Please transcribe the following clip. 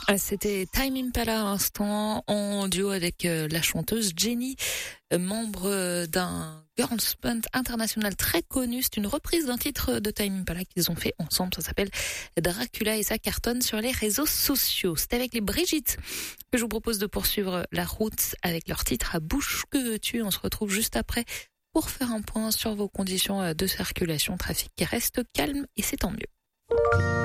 C'était Time Impala à l'instant, en duo avec la chanteuse Jenny, membre d'un girls band international très connu. C'est une reprise d'un titre de Time Impala qu'ils ont fait ensemble. Ça s'appelle Dracula et ça cartonne sur les réseaux sociaux. C'est avec les Brigitte que je vous propose de poursuivre la route avec leur titre à bouche que veux-tu. On se retrouve juste après pour faire un point sur vos conditions de circulation. Trafic qui reste calme et c'est tant mieux.